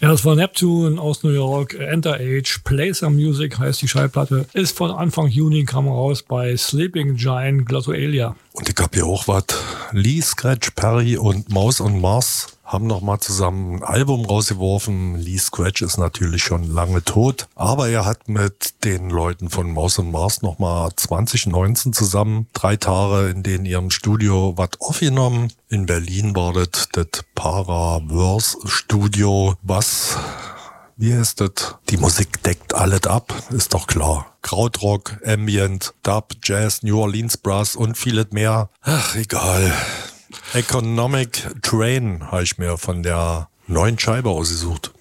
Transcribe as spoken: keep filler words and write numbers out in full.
Ja, das war Neptune aus New York, Enter Age, Play Some Music heißt die Schallplatte. Ist von Anfang Juni, kam raus bei Sleeping Giant Glottoelia. Und ich hab hier auch was. Lee Scratch Perry und Mouse on Mars haben nochmal zusammen ein Album rausgeworfen. Lee Scratch ist natürlich schon lange tot, aber er hat mit den Leuten von Mouse on Mars nochmal zwanzig neunzehn zusammen drei Tage in den ihrem Studio was aufgenommen. In Berlin war das das Paraverse Studio, was, wie heißt das? Die Musik deckt alles ab, ist doch klar. Krautrock, Ambient, Dub, Jazz, New Orleans Brass und vieles mehr. Ach, egal. Economic Train habe ich mir von der neuen Scheibe ausgesucht.